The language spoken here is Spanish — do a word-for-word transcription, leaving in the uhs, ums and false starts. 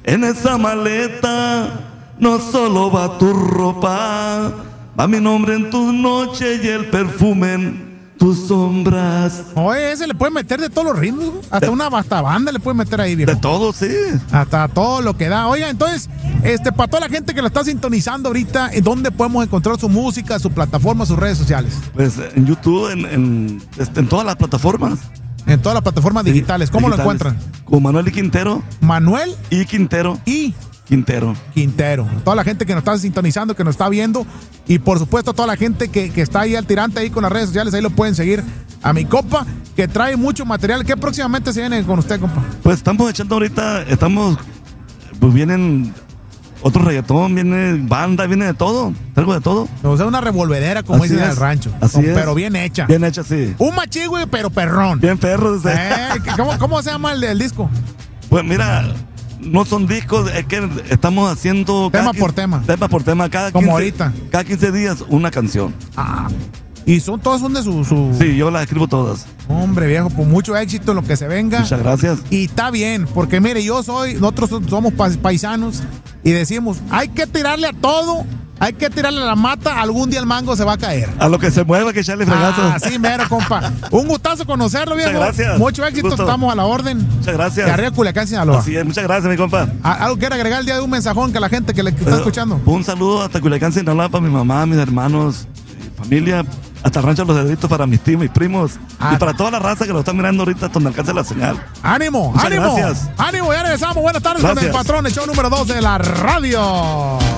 En esa maleta no solo va tu ropa, va mi nombre en tu noche y el perfume en tus sombras. Oye, ese le puede meter de todos los ritmos, hasta de, una hasta banda le puede meter ahí, viejo. De todo, sí. Hasta todo lo que da. Oiga, entonces, este, para toda la gente que lo está sintonizando ahorita, ¿en dónde podemos encontrar su música, su plataforma, sus redes sociales? Pues en YouTube, en, en, en todas las plataformas. En todas las plataformas digitales. ¿Cómo digitales. Lo encuentran? Con Manuel y Quintero. Manuel y Quintero. Y Quintero. Quintero. Toda la gente que nos está sintonizando, que nos está viendo. Y por supuesto, toda la gente que, que está ahí al tirante ahí con las redes sociales, ahí lo pueden seguir a mi compa, que trae mucho material. ¿Qué próximamente se viene con usted, compa? Pues estamos echando ahorita, estamos, pues vienen otro reggaetón, viene banda, viene de todo, algo de todo. O sea, una revolvedera, como así dicen es, en el rancho. Así con, es. Pero bien hecha. Bien hecha, sí. Un machigüe, pero perrón. Bien perro. Sí. Eh, ¿cómo, ¿Cómo se llama el, el disco? Pues mira, no son discos, es que estamos haciendo tema quince, por tema. Tema por tema, cada como quince, ahorita. Cada quince días una canción. Ah. Y son todas son de su, su... Sí, yo las escribo todas. Hombre, viejo, pues mucho éxito en lo que se venga. Muchas gracias. Y está bien, porque mire, yo soy, nosotros somos paisanos y decimos, hay que tirarle a todo, hay que tirarle a la mata, algún día el mango se va a caer. A lo que se mueva, que echarle fregazos. Ah, sí, mero, compa. Un gustazo conocerlo, viejo. Muchas gracias. Mucho éxito, Gusto. Estamos a la orden. Muchas gracias. De arriba Culiacán, Sinaloa. Así es, muchas gracias, mi compa. ¿Algo quiere agregar el día de un mensajón que la gente que le que está Pero, escuchando? Un saludo hasta Culiacán, Sinaloa, para mi mamá, mis hermanos, mi familia, hasta el Rancho de los Cedritos, para mis tíos, mis primos, ah, y para toda la raza que lo están mirando ahorita hasta donde alcance la señal. ¡Ánimo! Muchas ¡Ánimo! Gracias. ¡Ánimo! Ya regresamos. Buenas tardes Gracias. con el patrón, el show número dos de la radio.